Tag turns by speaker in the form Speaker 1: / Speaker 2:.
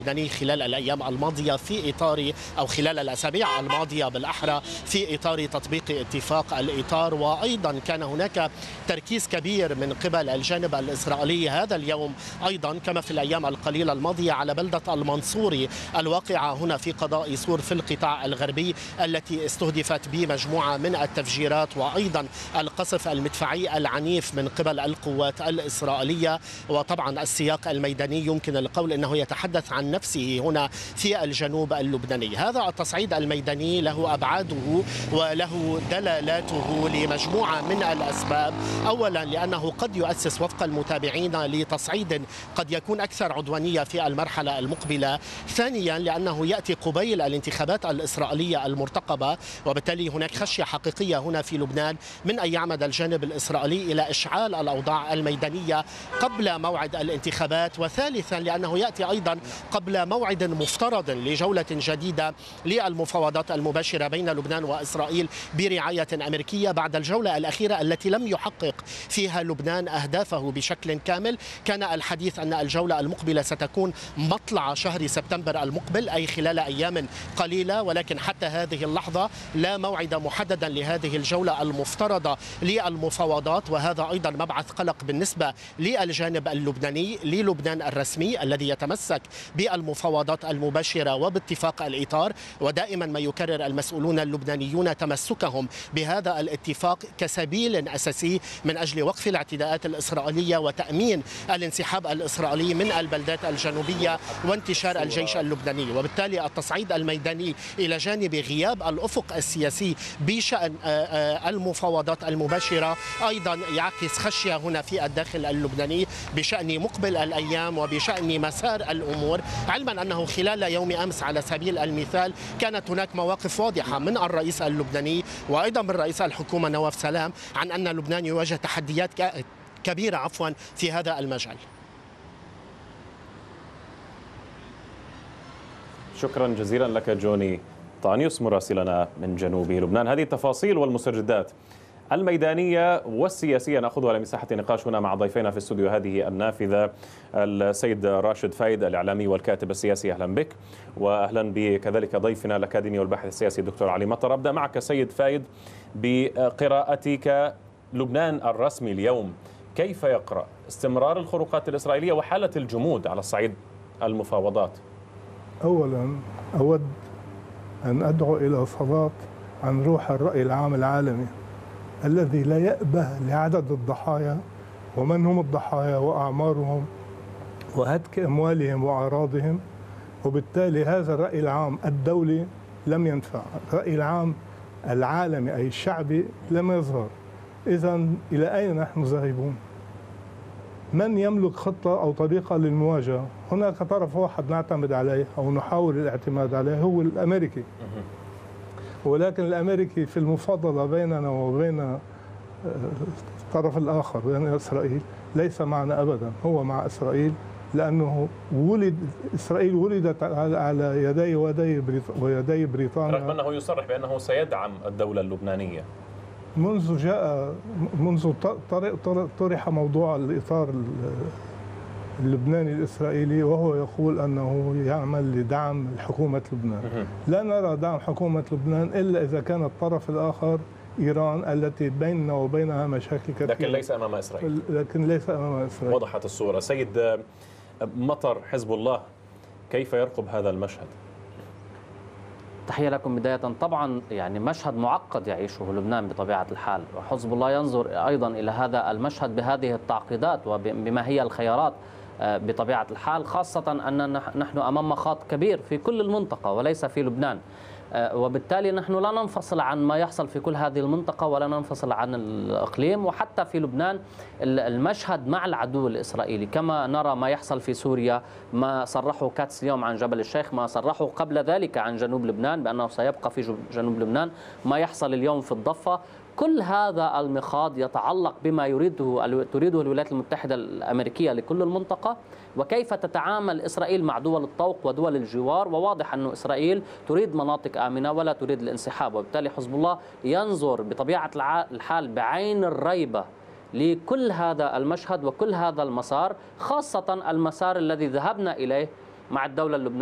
Speaker 1: اللبناني خلال الأيام الماضية في إطار أو خلال الأسابيع الماضية بالأحرى في إطار تطبيق اتفاق الإطار، وأيضا كان هناك تركيز كبير من قبل الجانب الإسرائيلي هذا اليوم أيضا كما في الأيام القليلة الماضية على بلدة المنصوري الواقعة هنا في قضاء سور في القطاع الغربي، التي استهدفت بمجموعة من التفجيرات وأيضا القصف المدفعي العنيف من قبل القوات الإسرائيلية. وطبعا السياق الميداني يمكن القول أنه يتحدث عن نفسه هنا في الجنوب اللبناني. هذا التصعيد الميداني له أبعاده وله دلالاته لمجموعة من الأسباب. أولا لأنه قد يؤسس وفق المتابعين لتصعيد قد يكون أكثر عدوانية في المرحلة المقبلة. ثانيا لأنه يأتي قبيل الانتخابات الإسرائيلية المرتقبة، وبالتالي هناك خشية حقيقية هنا في لبنان من أن يعمد الجانب الإسرائيلي إلى إشعال الأوضاع الميدانية قبل موعد الانتخابات. وثالثا لأنه يأتي أيضا قبل موعد مفترض لجولة جديدة للمفاوضات المباشرة بين لبنان وإسرائيل برعاية أمريكية بعد الجولة الأخيرة التي لم يحقق فيها لبنان أهدافه بشكل كامل. كان الحديث أن الجولة المقبلة ستكون مطلع شهر سبتمبر المقبل، أي خلال أيام قليلة، ولكن حتى هذه اللحظة لا موعد محددا لهذه الجولة المفترضة للمفاوضات. وهذا أيضا مبعث قلق بالنسبة للجانب اللبناني، للبنان الرسمي الذي يتمسك بالمفاوضات المباشرة وباتفاق الإطار. ودائما ما يكرر المسؤولون اللبنانيون تمسكهم بهذا الاتفاق كسبيل أساسي من أجل وقف الاعتداءات الإسرائيلية وتأمين الانسحاب الإسرائيلي من البلدات الجنوبية وانتشار الجيش اللبناني. وبالتالي التصعيد الميداني إلى جانب غياب الأفق السياسي بشأن المفاوضات المباشرة أيضا يعكس خشية هنا في الداخل اللبناني بشأن مقبل الأيام وبشأن مسار الأمور، علما أنه خلال يوم أمس على سبيل المثال كانت هناك مواقف واضحة من الرئيس اللبناني وأيضا من رئيس الحكومة نواف سلام عن أن لبنان يواجه تحديات كبيرة في هذا المجال.
Speaker 2: شكرا جزيلا لك جوني طانيوس مراسلنا من جنوب لبنان. هذه التفاصيل والمستجدات الميدانية والسياسية نأخذها على مساحة نقاش هنا مع ضيفينا في الاستوديو هذه النافذة، السيد راشد فايد الإعلامي والكاتب السياسي، أهلا بك، وأهلا بكذلك ضيفنا الأكاديمي والباحث السياسي الدكتور علي مطر. أبدأ معك سيد فايد بقراءتك لبنان الرسمي اليوم، كيف يقرأ استمرار الخروقات الإسرائيلية وحالة الجمود على الصعيد المفاوضات؟
Speaker 3: أولا أود أن أدعو إلى صلاة عن روح الرأي العام العالمي الذي لا يأبه لعدد الضحايا ومن هم الضحايا وأعمارهم وهتك أموالهم وأعراضهم. وبالتالي هذا الرأي العام الدولي لم ينفع، الرأي العام العالمي أي الشعبي لم يظهر. إذن إلى أين نحن ذاهبون؟ من يملك خطة أو طريقة للمواجهة؟ هناك طرف واحد نعتمد عليه أو نحاول الاعتماد عليه هو الأمريكي، ولكن الأمريكي في المفاضلة بيننا وبين الطرف الآخر بين إسرائيل ليس معنا أبدا، هو مع إسرائيل لأنه إسرائيل ولدت على يدي ويدي بريطانيا،
Speaker 2: رغم أنه يصرح بأنه سيدعم الدولة اللبنانية
Speaker 3: منذ طرح موضوع الإطار اللبناني الإسرائيلي، وهو يقول أنه يعمل لدعم حكومة لبنان. لا نرى دعم حكومة لبنان إلا إذا كان الطرف الآخر إيران التي بيننا وبينها مشاكل كثيرة،
Speaker 2: لكن ليس أمام إسرائيل. وضحت الصورة. سيد مطر، حزب الله كيف يرقب هذا المشهد؟
Speaker 4: تحية لكم بداية. طبعا يعني مشهد معقد يعيشه لبنان بطبيعة الحال، وحزب الله ينظر أيضا إلى هذا المشهد بهذه التعقيدات وبما هي الخيارات بطبيعة الحال، خاصة أن نحن أمام مخاض كبير في كل المنطقة وليس في لبنان، وبالتالي نحن لا ننفصل عن ما يحصل في كل هذه المنطقة ولا ننفصل عن الإقليم. وحتى في لبنان المشهد مع العدو الإسرائيلي، كما نرى ما يحصل في سوريا، ما صرحه كاتس اليوم عن جبل الشيخ، ما صرحه قبل ذلك عن جنوب لبنان بأنه سيبقى في جنوب لبنان، ما يحصل اليوم في الضفة، كل هذا المخاض يتعلق بما تريده الولايات المتحدة الأمريكية لكل المنطقة، وكيف تتعامل إسرائيل مع دول الطوق ودول الجوار. وواضح أن إسرائيل تريد مناطق آمنة ولا تريد الانسحاب، وبالتالي حزب الله ينظر بطبيعة الحال بعين الريبة لكل هذا المشهد وكل هذا المسار، خاصة المسار الذي ذهبنا إليه مع الدولة اللبنانية